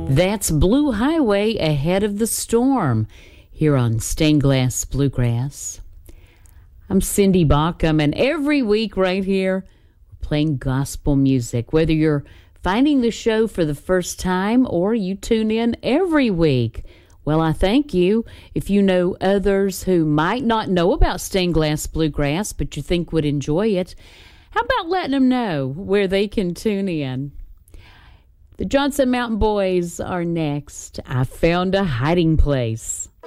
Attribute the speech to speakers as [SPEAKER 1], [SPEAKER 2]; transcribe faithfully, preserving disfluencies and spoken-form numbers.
[SPEAKER 1] That's Blue Highway Ahead of the Storm here on Stained Glass Bluegrass. I'm Cindy Baucom, and every week right here, we're playing gospel music. Whether you're finding the show for the first time or you tune in every week, well, I thank you. If you know others who might not know about Stained Glass Bluegrass, but you think would enjoy it, how about letting them know where they can tune in? The Johnson Mountain Boys are next. I Found a Hiding Place.